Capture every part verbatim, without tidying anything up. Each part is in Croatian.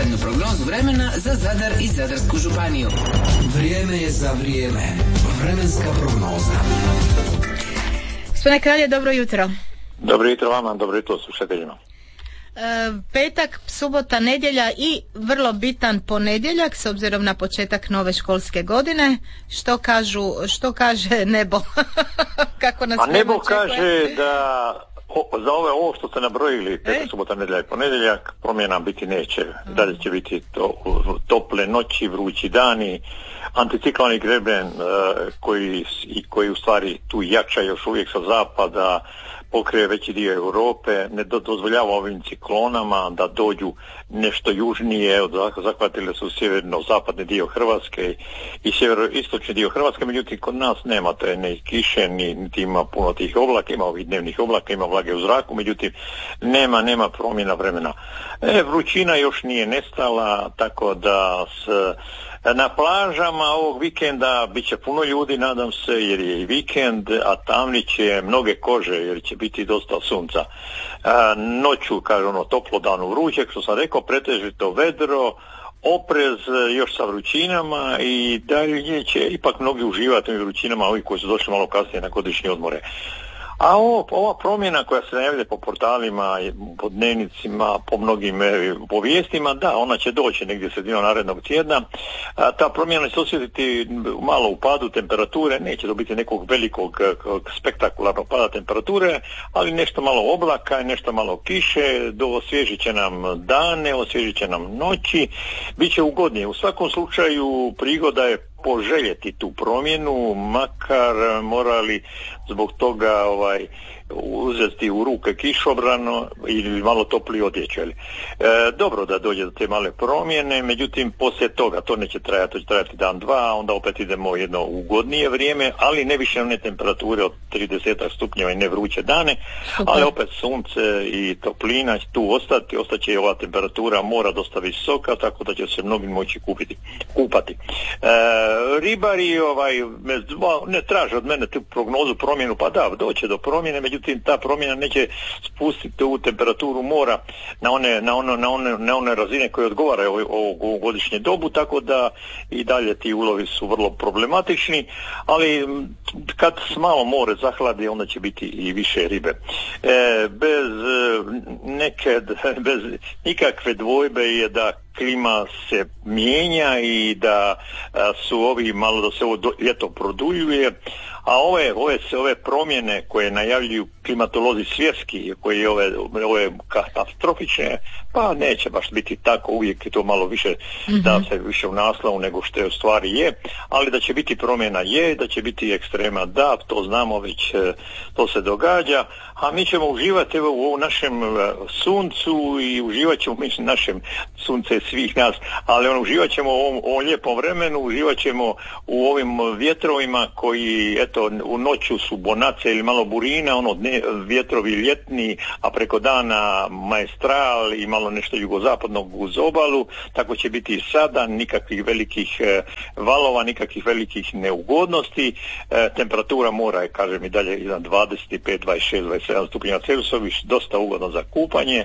detaljnu prognozu vremena za Zadar i Zadarsku županiju. Vrijeme je za vrijeme. Vremenska prognoza. Gospodine Kralje, dobro jutro. Dobro jutro vama, dobro jutro slušateljima. E, petak, subota, nedjelja i vrlo bitan ponedjeljak s obzirom na početak nove školske godine. Što kažu, što kaže nebo? Kako nas A nebo očekuje? kaže da o, za ove ovo što ste nabrojili, petak, subota, nedjelja i ponedjeljak, promjena biti neće. Mm. Dalje će biti to, tople noći, vrući dani, anticikloni greben uh, koji, koji u stvari tu jača još uvijek sa zapada, pokrije veći dio Europe, ne do, dozvoljava ovim ciklonama da dođu nešto južnije, zahvatile su sjeverno-zapadni dio Hrvatske i sjeveroistočni dio Hrvatske, međutim kod nas nema te ni kiše, ni, niti ima puno tih oblaka, ima ovih dnevnih oblaka, ima vlage u zraku, međutim nema, nema promjena vremena. E, vrućina još nije nestala, tako da s na plažama ovog vikenda bit će puno ljudi, nadam se, jer je i vikend, a tamnit će mnoge kože, jer će biti dosta sunca. A, noću, kaže ono, toplo, danu vruće, što sam rekao, pretežito vedro, oprez još sa vrućinama i dalje će ipak mnogi uživati u vrućinama, ovi koji su došli malo kasnije na godišnje odmore. A ovo, ova promjena koja se najavlja po portalima, po dnevnicima, po mnogim e, po vijestima, da, ona će doći negdje sredinom narednog tjedna. A, ta promjena će osjetiti malo u padu temperature, neće to biti nekog velikog spektakularnog pada temperature, ali nešto malo oblaka, nešto malo kiše, do osvježit će nam dane, osvježit će nam noći, bit će ugodnije. U svakom slučaju prigoda je poželjeti tu promjenu, makar morali zbog toga ovaj uzeti u ruke kišobrano ili malo toplije odjeću. E, dobro da dođe do te male promjene, međutim poslije toga to neće trajati, to će trajati dan dva, onda opet idemo jedno ugodnije vrijeme, ali ne više one temperature od trideset stupnjeva i ne vruće dane, super. Ali opet sunce i toplina će tu ostati, ostaće ova temperatura mora dosta visoka, tako da će se mnogi moći kupiti, kupati. E, ribari ovaj, ne traže od mene tu prognozu promjenu, pa da, doće do promjene, međutim ta promjena neće spustiti ovu temperaturu mora na one, na ono, na one, na one razine koje odgovaraju ovo godišnje dobu, tako da i dalje ti ulovi su vrlo problematični, ali kad malo more zahladi, onda će biti i više ribe. E, bez neke, bez nikakve dvojbe je da klima se mijenja i da a, su ovi malo da se ovo do, ljeto produljuje, a ove, ove, ove promjene koje najavljuju klimatolozi svjetski, koje ove, ove katastrofične, pa neće baš biti tako, uvijek je to malo više, mm-hmm. da se više u naslovu nego što je u stvari je, ali da će biti promjena je, da će biti ekstrema da, to znamo već, to se događa, a mi ćemo uživati evo, u ovom našem suncu i uživat ćemo, mislim, našem sunce svih nas, ali on, uživat ćemo u ovom, ovom lijepom vremenu, uživat ćemo u ovim vjetrovima koji, eto, u noću su bonace ili malo burina, ono, dne, vjetrovi ljetni, a preko dana maestral i malo nešto jugozapadnog uz obalu, tako će biti i sada, nikakvih velikih e, valova, nikakvih velikih neugodnosti, e, temperatura mora je, kažem, i dalje iznad dvadeset pet, dvadeset šest, dvadeset sedam stupnjeva Celzijusovih, dosta ugodno za kupanje.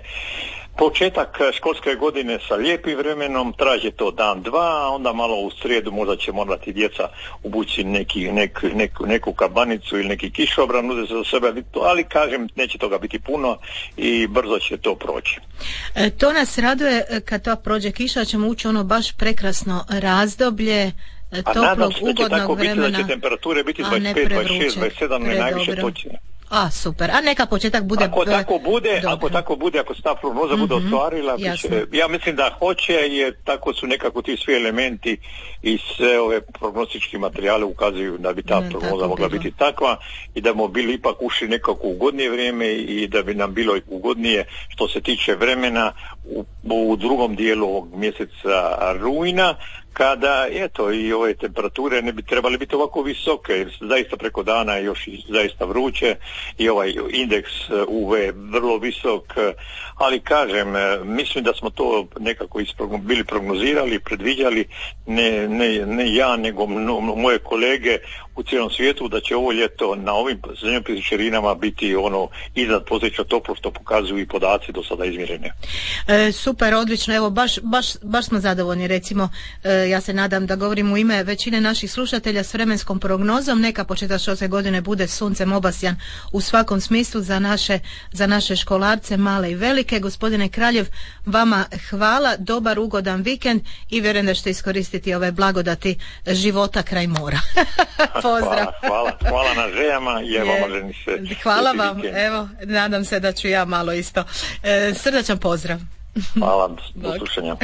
Početak školske godine sa lijepim vremenom, traže to dan dva, a onda malo u srijedu možda će morati djeca obući neki, nek, neku, neku kabanicu ili neki kišobran, uzeti za sebe, ali kažem, neće toga biti puno i brzo će to proći. E, to nas raduje, kad to prođe kiša, ćemo ući ono baš prekrasno razdoblje toplog, ugodnog vremena. Da će temperature biti dvadeset pet, dvadeset šest, dvadeset sedam, ne najviše točne. A, super. A neka početak bude... Ako tako bude, dobro. ako tako bude, ako se ta prognoza mm-hmm. bude ostvarila, biće, ja mislim da hoće, jer tako su nekako ti svi elementi i sve ove prognostički materijale ukazuju da bi ta ne, prognoza mogla bilo. biti takva i da bi bili ipak ušli nekako ugodnije vrijeme i da bi nam bilo ugodnije što se tiče vremena u, u drugom dijelu ovog mjeseca rujna, kada, eto, i ove temperature ne bi trebali biti ovako visoke, jer zaista preko dana je još i zaista vruće i ovaj indeks U V vrlo visok, ali kažem, mislim da smo to nekako isprogno, bili prognozirali, predviđali, ne, ne, ne ja, nego mno, moje kolege u cijelom svijetu, da će ovo ljeto na ovim zemljopisnim širinama biti ono iznad prosječno toplo, što pokazuju i podaci do sada izmjerene. E, super, odlično, evo baš, baš, baš smo zadovoljni, recimo e, ja se nadam da govorim u ime većine naših slušatelja s vremenskom prognozom, neka početak školske godine bude suncem obasjan u svakom smislu za naše, za naše školarce, male i velike. Gospodine Kraljev, vama hvala, dobar ugodan vikend i vjerujem da ćete iskoristiti ove blagodati života kraj mora. Pozdrav. Hvala, hvala, hvala na željama i evo možem se. Hvala vam, vikend. Evo, nadam se da ću ja malo isto. E, srdačan pozdrav. Hvala, do slušanja.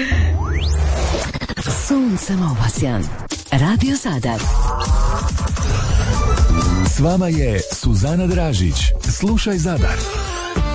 Suncem obasjan. Radio Zadar. S vama je Suzana Dražić. Slušaj Zadar.